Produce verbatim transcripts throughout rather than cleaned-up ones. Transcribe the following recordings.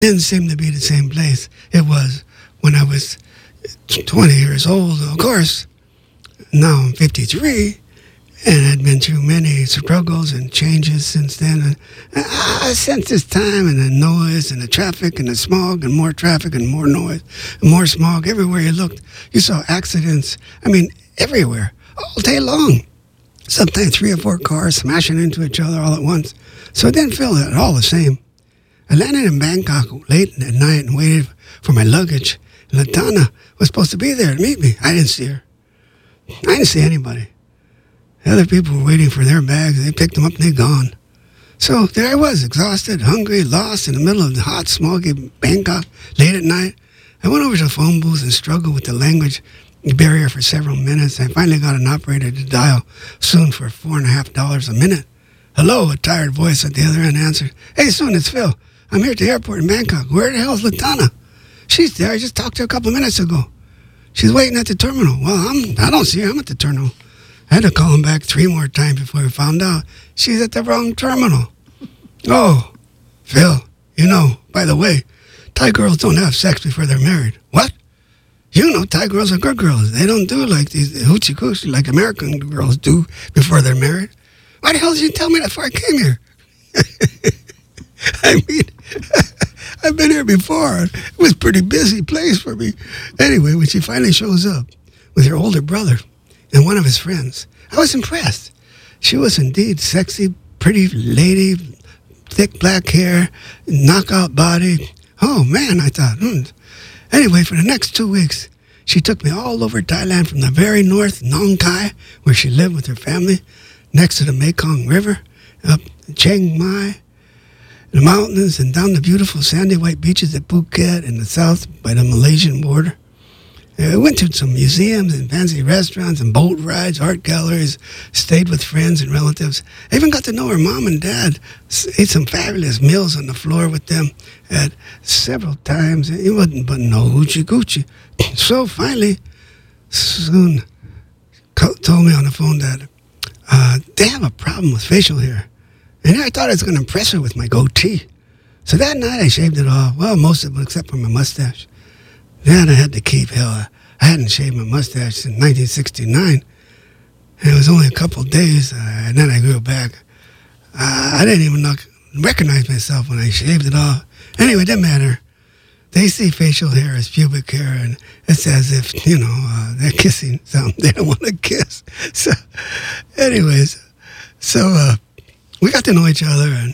didn't seem to be the same place it was when I was twenty years old. Of course, now I'm fifty-three, and I'd been through many struggles and changes since then. And I sense this time and the noise and the traffic and the smog and more traffic and more noise and more smog. Everywhere you looked, you saw accidents. I mean, everywhere, all day long. Sometimes three or four cars smashing into each other all at once. So it didn't feel at all the same. I landed in Bangkok late at night and waited for my luggage. Latana was supposed to be there to meet me. I didn't see her. I didn't see anybody. The other people were waiting for their bags. They picked them up and they're gone. So there I was, exhausted, hungry, lost in the middle of the hot, smoggy Bangkok late at night. I went over to the phone booth and struggled with the language barrier for several minutes. I finally got an operator to dial Soon for four and a half dollars a minute. Hello, a tired voice at the other end answered. Hey, Soon, it's Phil. I'm here at the airport in Bangkok. Where the hell's Latana? She's there. I just talked to her a couple of minutes ago. She's waiting at the terminal. Well, I'm, I don't see her. I'm at the terminal. I had to call him back three more times before I found out she's at the wrong terminal. Oh, Phil, you know, by the way, Thai girls don't have sex before they're married. What? You know, Thai girls are good girls. They don't do like these hoochie coochie like American girls do before they're married. Why the hell did you tell me that before I came here? I mean, I've been here before. It was a pretty busy place for me. Anyway, when she finally shows up with her older brother and one of his friends, I was impressed. She was indeed sexy, pretty lady, thick black hair, knockout body. Oh, man, I thought. Hmm. Anyway, for the next two weeks, she took me all over Thailand from the very north, Nong Khai, where she lived with her family, next to the Mekong River, up Chiang Mai, the mountains, and down the beautiful sandy white beaches at Phuket in the south by the Malaysian border. I went to some museums and fancy restaurants and boat rides, art galleries, stayed with friends and relatives. I even got to know her mom and dad, ate some fabulous meals on the floor with them at several times. It wasn't but no hoochie-coochie. So finally, Soon told me on the phone that uh, they have a problem with facial hair. And I thought I was going to impress her with my goatee. So that night I shaved it off. Well, most of it except for my mustache. Then I had to keep, hell, I hadn't shaved my mustache since nineteen sixty-nine. And it was only a couple of days, uh, and then I grew it back. Uh, I didn't even look, recognize myself when I shaved it off. Anyway, it didn't matter. They see facial hair as pubic hair, and it's as if, you know, uh, they're kissing something. They don't want to kiss. So, anyways, so uh, we got to know each other, and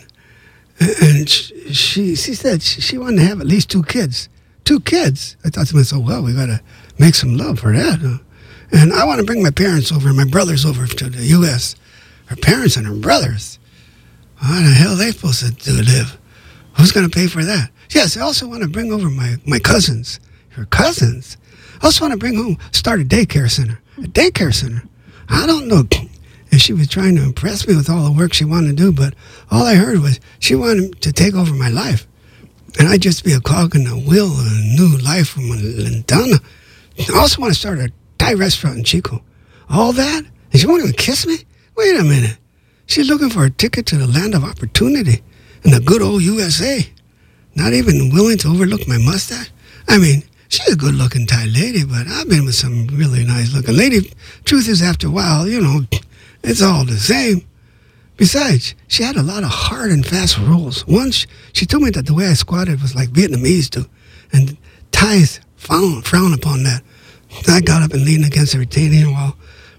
and she she said she wanted to have at least two kids. Two kids. I thought to myself, well, we got to make some love for that. Huh? And I want to bring my parents over, my brothers over to the U S Her parents and her brothers. How the hell are they supposed to do live? Who's going to pay for that? Yes, I also want to bring over my, my cousins. Her cousins? I also want to bring home, start a daycare center. A daycare center. I don't know if she was trying to impress me with all the work she wanted to do, but all I heard was she wanted to take over my life. And I'd just be a cog in the wheel of a new life from Lantana. I also want to start a Thai restaurant in Chico. All that? And she won't even kiss me? Wait a minute. She's looking for a ticket to the land of opportunity in the good old U S A. Not even willing to overlook my mustache? I mean, she's a good-looking Thai lady, but I've been with some really nice-looking lady. Truth is, after a while, you know, it's all the same. Besides, she had a lot of hard and fast rules. Once, she told me that the way I squatted was like Vietnamese do, and Thais frown, frown upon that. I got up and leaned against the retaining wall,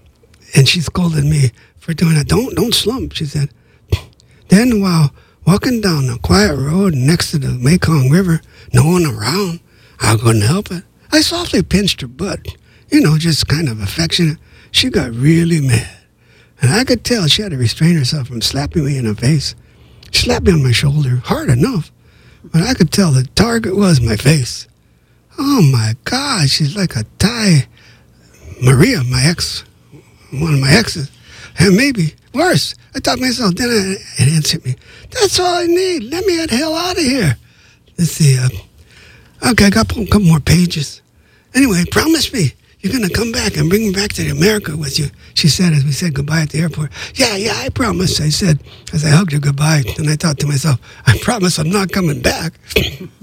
and she scolded me for doing that. Don't, don't slump, she said. Then, while walking down a quiet road next to the Mekong River, no one around, I couldn't help it. I softly pinched her butt, you know, just kind of affectionate. She got really mad. And I could tell she had to restrain herself from slapping me in the face. She slapped me on my shoulder, hard enough. But I could tell the target was my face. Oh, my God, she's like a Thai Maria, my ex, one of my exes. And maybe worse. I thought to myself, then I, it hit me. That's all I need. Let me get the hell out of here. Let's see. Uh, okay, I got a couple more pages. Anyway, promise me you're going to come back and bring me back to America with you, she said as we said goodbye at the airport. Yeah, yeah, I promise, I said as I hugged her goodbye. And I thought to myself, I promise I'm not coming back.